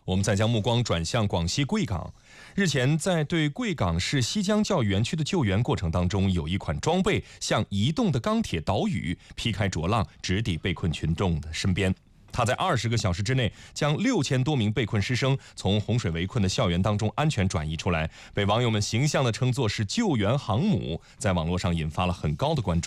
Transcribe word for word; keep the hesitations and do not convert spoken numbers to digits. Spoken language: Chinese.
我们再将目光转向广西贵港。日前，在对贵港市西江教育园区的救援过程当中，有一款装备像移动的钢铁岛屿，劈开浊浪，直抵被困群众的身边。他在二十个小时之内，将六千多名被困师生从洪水围困的校园当中安全转移出来，被网友们形象地称作是救援航母，在网络上引发了很高的关注。